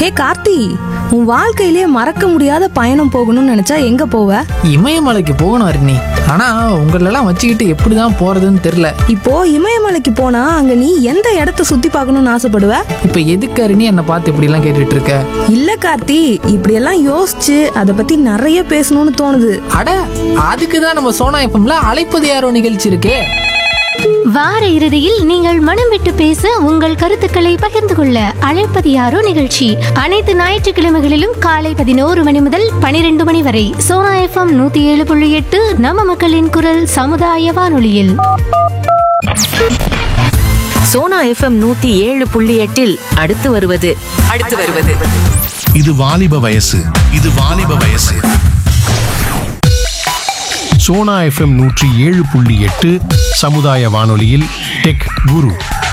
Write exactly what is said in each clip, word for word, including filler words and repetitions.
ஏ கார்த்தி, உன் வாழ்க்கையிலே மறக்க முடியாத பயணம் போகணும்னு நினைச்சா எங்க போவ? இமயமலைக்கு போகணும் அருணி. ஆனா உங்களெல்லாம் வச்சுக்கிட்டு எப்படிதான் போறதுன்னு தெரியல. இப்போ இமயமலைக்கு போனா அங்க நீ எந்த இடத்த சுத்தி பார்க்கணும்னு ஆசைப்படுவ? இப்ப எதுக்கு அருணி என்னை பார்த்து இப்படி எல்லாம் கேட்டுட்டு இருக்க? இல்ல கார்த்தி, இப்படியெல்லாம் யோசிச்சு அதை பத்தி நிறைய பேசணும்னு தோணுது. அட, அதுக்குதான் நம்ம சோனா எஃப்எம்ல அழைப்பது யாரோ நிகழ்ச்சி இருக்கே. வார இறுதியில் நீங்கள் மனம் விட்டு பேச உங்கள் கருத்துக்களை பகிர்ந்து கொள்ள அழைப்பது யாரோ நிகழ்ச்சி அனைத்து ஞாயிற்றுக்கிழமைகளிலும் காலை பதினோரு மணி முதல் பனிரெண்டு மணி வரை சோனா எஃப்எம் நூத்தி ஏழு புள்ளி எட்டு நம்ம மக்களின் குரல் சமுதாய வானொலியில். சோனா எஃப்எம் நூத்தி ஏழு புள்ளி எட்டில் அடுத்து வருவது அடுத்து வருவது இது வாலிப வயசு இது வாலிப வயசு சோனா எஃப்எம் நூற்றி ஏழு புள்ளி எட்டு சமுதாய வானொலியில் டெக் குரு.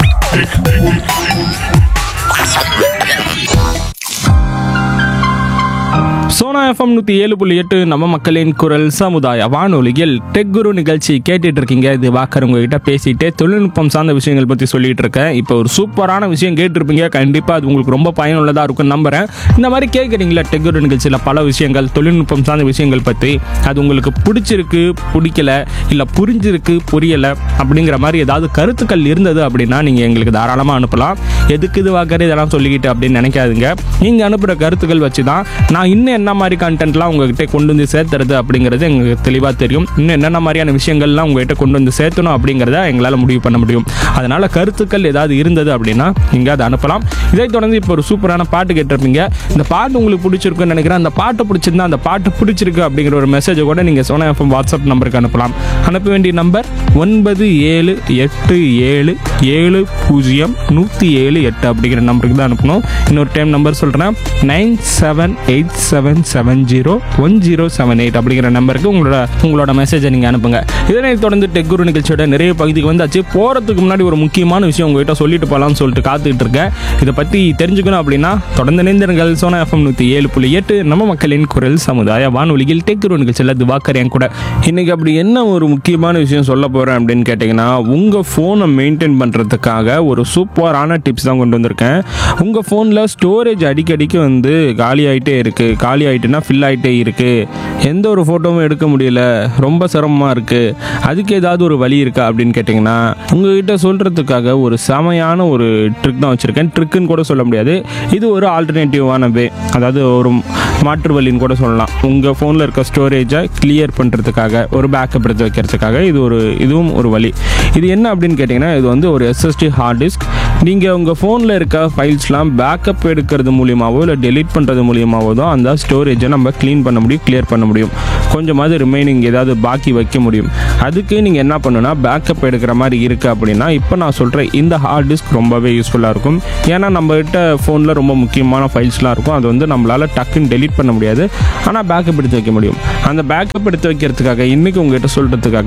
சோனா எஃப்எம் நூற்றி ஏழு புள்ளி எட்டு நம்ம மக்களின் குரல் சமுதாய வானொலியில் டெக் குரு நிகழ்ச்சி கேட்டுட்டு இருக்கீங்க. இது வாக்கர் உங்ககிட்ட பேசிட்டு தொழில்நுட்பம் சார்ந்த விஷயங்கள் பற்றி சொல்லிட்டு இருக்கேன். இப்போ ஒரு சூப்பரான விஷயம் கேட்டிருப்பீங்க. கண்டிப்பாக அது உங்களுக்கு ரொம்ப பயனுள்ளதாக இருக்கும் நம்புறேன். இந்த மாதிரி கேட்குறீங்களா டெக் குரு நிகழ்ச்சியில் பல விஷயங்கள் தொழில்நுட்பம் சார்ந்த விஷயங்கள் பற்றி, அது உங்களுக்கு பிடிச்சிருக்கு பிடிக்கல இல்லை புரிஞ்சிருக்கு புரியலை அப்படிங்கிற மாதிரி ஏதாவது கருத்துக்கள் இருந்தது அப்படின்னா நீங்கள் எங்களுக்கு தாராளமாக அனுப்பலாம். எதுக்கு இது வாக்கர் இதெல்லாம் சொல்லிக்கிட்டு அப்படின்னு நினைக்காதுங்க. நீங்கள் அனுப்புகிற கருத்துக்கள் வச்சு தான் நான் இன்னும் என்ன மாதிரி கண்டென்ட்லாம் உங்ககிட்ட கொண்டு வந்து சேர்த்துறது அப்படிங்கிறது எங்களுக்கு தெளிவாக தெரியும். இன்னும் என்னென்ன மாதிரியான விஷயங்கள்லாம் உங்ககிட்ட கொண்டு வந்து சேர்த்தணும் அப்படிங்கிறத எங்களால் முடிவு பண்ண முடியும். அதனால் கருத்துக்கள் ஏதாவது இருந்தது அப்படின்னா நீங்கள் அதை அனுப்பலாம். இதை தொடர்ந்து இப்போ ஒரு சூப்பரான பாட்டு கேட்டிருப்பீங்க. இந்த பாட்டு உங்களுக்கு பிடிச்சிருக்குன்னு நினைக்கிறேன். அந்த பாட்டு பிடிச்சிருந்தா அந்த பாட்டு பிடிச்சிருக்கு அப்படிங்கிற ஒரு மெசேஜை கூட நீங்கள் சோனா எஃப்எம் வாட்ஸ்அப் நம்பருக்கு அனுப்பலாம். அனுப்ப வேண்டிய நம்பர் ஒன்பது ஏழு எட்டு ஏழு ஏழு பூஜ்ஜியம் நூற்றி ஏழு எட்டு அப்படிங்கிற நம்பருக்கு தான் அனுப்பணும். இன்னொரு டைம் நம்பர் சொல்கிறேன், nine seven eight seven seven zero one zero seven eight அப்படிங்கிற நம்பருக்கு உங்களோட உங்களோட மெசேஜை நீங்கள் அனுப்புங்க. இதனை தொடர்ந்து டெக் குரு நிகழ்ச்சியோட நிறைய பகுதிக்கு வந்தாச்சு. போகிறதுக்கு முன்னாடி ஒரு முக்கியமான விஷயம் உங்ககிட்ட சொல்லிட்டு போகலாம்னு சொல்லிட்டு காத்துக்கிட்டு இருக்கேன். இதை பற்றி தெரிஞ்சுக்கணும் அப்படின்னா தொடர்ந்து இணைந்திருங்கள். சோனா எஃப்எம் நூற்றி ஏழு புள்ளி எட்டு நம்ம மக்களின் குரல் சமுதாய வானொலியில் டெக் குரு நிகழ்ச்சியில் திவாக்கர் என் கூட இன்னைக்கு அப்படி என்ன ஒரு முக்கியமான விஷயம் சொல்ல போகிறேன் அப்படின்னு கேட்டிங்கன்னா, உங்கள் ஃபோனை மெயின்டைன் பண்ணுறதுக்காக ஒரு சூப்பரான டிப்ஸ் தான் கொண்டு வந்திருக்கேன். உங்கள் ஃபோனில் ஸ்டோரேஜ் அடிக்கடிக்கு வந்து காலி ஆகிட்டே இருக்குது. காலி ஆகிட்டுனா ஃபில் ஆகிட்டே இருக்குது. எந்த ஒரு ஃபோட்டோவும் எடுக்க முடியல, ரொம்ப சிரமமாக இருக்குது. அதுக்கு ஏதாவது ஒரு வழி இருக்கா அப்படின்னு கேட்டிங்கன்னா, உங்ககிட்ட சொல்கிறதுக்காக ஒரு செமையான ஒரு ட்ரிக் தான் வச்சுருக்கேன். ட்ரிக்குன்னு கூட சொல்ல முடியாது, இது ஒரு ஆல்டர்னேட்டிவான வே, அதாவது ஒரு மாற்று வழின்னு கூட சொல்லலாம். உங்கள் ஃபோனில் இருக்க ஸ்டோரேஜை கிளியர் பண்ணுறதுக்காக, ஒரு பேக்கப் எடுத்து வைக்கிறதுக்காக இது ஒரு இதுவும் ஒரு வழி. இது என்ன அப்படின்னு கேட்டிங்கன்னா, இது வந்து ஒரு எஸ்எஸ்டி ஹார்ட் டிஸ்க். நீங்கள் உங்கள் ஃபோனில் இருக்க ஃபைல்ஸ்லாம் பேக்கப் எடுக்கிறது மூலியமாகவோ இல்லை டெலீட் பண்ணுறது மூலியமாகவோ தான் அந்த ஸ்டோரேஜை நம்ம க்ளீன் பண்ண முடியும், கிளியர் பண்ண முடியும். கொஞ்சமாவது ரிமைனிங் ஏதாவது பாக்கி வைக்க முடியும். அதுக்கு நீங்கள் என்ன பண்ணுன்னா, பேக்கப் எடுக்கிற மாதிரி இருக்குது அப்படின்னா இப்போ நான் சொல்கிறேன் இந்த ஹார்ட் டிஸ்க் ரொம்பவே யூஸ்ஃபுல்லாக இருக்கும். ஏன்னா நம்மகிட்ட ஃபோனில் ரொம்ப முக்கியமான ஃபைல்ஸ்லாம் இருக்கும். அது வந்து நம்மளால் டக்குன்னு டெலீட் பண்ண முடியாது, ஆனால் பேக்கப் எடுத்து வைக்க முடியும். அந்த பேக்கப் எடுத்து வைக்கிறதுக்காக இன்றைக்கி உங்கள்கிட்ட சொல்கிறதுக்காக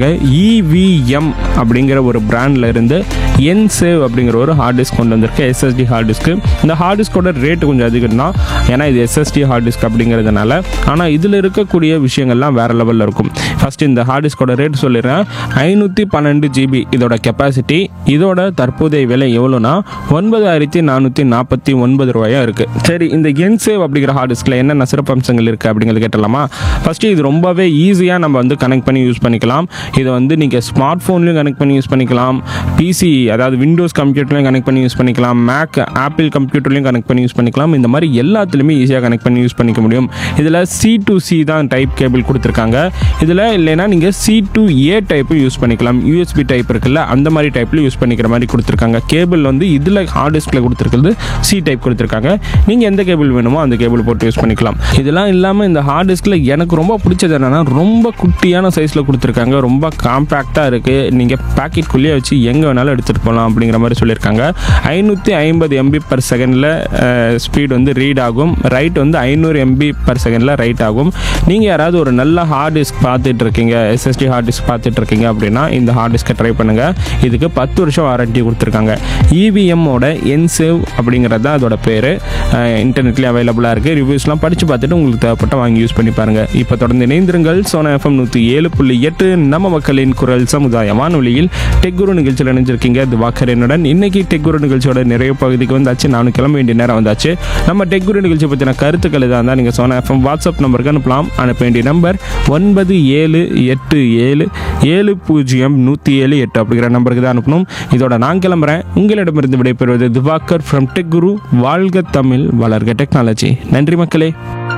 இவிஎம் அப்படிங்கிற ஒரு பிராண்டில் இருந்து என்சேவ் அப்படிங்கிற ஒரு ஹார்ட் டிஸ்க் கொண்டு வந்திருக்கு, எஸ்எஸ்டி ஹார்ட் டிஸ்க்கு. இந்த ஹார்ட் டிஸ்கோட ரேட்டு கொஞ்சம் அதிகம் தான், ஏன்னா இது எஸ்எஸ்டி ஹார்ட் டிஸ்க் அப்படிங்கிறதுனால. ஆனால் இதில் இருக்கக்கூடிய விஷயங்கள்லாம் வேறு லெவலில் இருக்கும். ஃபஸ்ட்டு இந்த ஹார்ட் டிஸ்கோட ரேட் சொல்லிடுறேன். ஐநூற்றி பன்னெண்டு ஜிபி இதோட கெப்பாசிட்டி. இதோட தற்போதைய விலை எவ்வளோனா ஒன்பதாயிரத்தி நானூற்றி நாற்பத்தி ஒன்பது ரூபாயாக இருக்குது. சரி, இந்த என்சேவ் அப்படிங்கிற ஹார்ட் டிஸ்கில் என்னென்ன சிறப்பம்சங்கள் இருக்குது அப்படிங்கிறது கேட்டலாமா? ஃபஸ்ட்டு இது ரொம்பவே ஈஸியாக நம்ம வந்து கனெக்ட் பண்ணி யூஸ் பண்ணிக்கலாம். இதை வந்து நீங்கள் ஸ்மார்ட் ஃபோன்லையும் கனெக்ட் பண்ணி யூஸ் பண்ணிக்கலாம், பிசி அதாவது விண்டோஸ் கம்ப்யூட்டர்லையும் கனெக்ட் பண்ணி யூஸ் பண்ணிக்கலாம், மேக் ஆப்பிள் கம்ப்யூட்டர்லையும் கனெக்ட் பண்ணி யூஸ் பண்ணிக்கலாம். இந்த மாதிரி எல்லாத்துலேயுமே ஈஸியாக கனெக்ட் பண்ணி யூஸ் பண்ணிக்க முடியும். இதில் சி டு சி தான் டைப் கேபிள் கொடுத்துருக்காங்க. இதில் இல்லைன்னா நீங்கள் சி டு ஏ டைப்பும் யூஸ் பண்ணிக்கலாம். யூஎஸ்பி டைப் இருக்குல்ல, அந்த மாதிரி டைப்பில் யூஸ் பண்ணிக்கிற மாதிரி கொடுத்துருக்காங்க. கேபிள் வந்து இதில் ஹார்ட் டிஸ்கில் கொடுத்துருக்கிறது சி டைப் கொடுத்துருக்காங்க. நீங்கள் எந்த கேபிள் வேணுமோ அந்த கேபிள் போட்டு யூஸ் பண்ணிக்கலாம். இதெல்லாம் இல்லாமல் இந்த ஹார்ட் டிஸ்கில் எனக்கு ரொம்ப பிடிச்சது என்னென்னா, ரொம்ப குட்டியான சைஸில் கொடுத்துருக்காங்க. ரொம்ப காம்பேக்டாக இருக்குது. நீங்கள் பேக்கெட்குள்ளேயே வச்சு எங்கே வேணாலும் எடுத்துகிட்டு போகலாம் அப்படிங்கிற மாதிரி சொல்லியிருக்காங்க. ஐநூற்றி ஐம்பது எம்பி பர் செகண்டில் ஸ்பீட் வந்து ரீட் ஆகும். ரைட் வந்து ஐநூறு எம்பி பர் செகண்டில் ரைட் ஆகும். நீங்கள் யாராவது ஒரு நல்ல ஹார்ட் டிஸ்க் பார்த்துட்டு இருக்கீங்க, எஸ்எஸ்டி ஹார்ட் டிஸ்க் பார்த்துட்டு இருக்கீங்க அப்படின்னா இந்த ஹார்ட் டிஸ்கை ட்ரை பண்ணுங்கள். இதுக்கு பத்து வருஷம் வாரண்டி கொடுத்துருக்காங்க. இவிஎம்மோட என்சேவ் அப்படிங்கிறது தான் அதோட பேர். இன்டர்நெட்லேயே அவைலபிளாக இருக்குது. ரிவ்யூஸ்லாம் படித்து பார்த்துட்டு உங்களுக்கு தேவைப்பட்ட வாங்கி யூஸ் பண்ணி பாருங்கள். இப்போ தொடர்ந்து இணைந்திருங்கள். சோனா எஃப்எம் நூற்றி ஏழு புள்ளி எட்டு நம்ம மக்களின் குரல் சமுதாய வானொலியில் டெக் குரு நிகழ்ச்சியில் இணைஞ்சிருக்கீங்க. திவாகர் என்னுடன். இன்னைக்கு டெக் குரு நிகழ்ச்சியோட நிறைய பகுதிக்கு வந்தாச்சு. நானும் கிளம்ப வேண்டிய நேரம் வந்தாச்சு. நம்ம டெக் குரு நிகழ்ச்சி பற்றின கருத்துக்கள் இதாக இருந்தால் நீங்கள் சோனா எஃப்எம் வாட்ஸ்அப் நம்பருக்கு அனுப்பலாம். அனுப்ப வேண்டிய நம்பர் ஒன்பது ஏழு எட்டு ஏழு ஏழு பூஜ்ஜியம் நூற்றி ஏழு எட்டு அப்படிங்கிற நம்பருக்கு தான் அனுப்பணும். இதோட நான் கிளம்புறேன். உங்களிடமிருந்து விடைபெறுவது திவாகர் ஃப்ரம் டெக் குரு. வாழ்க தமிழ், வளர்க டெக்னாலஜி. நன்றி மக்களே.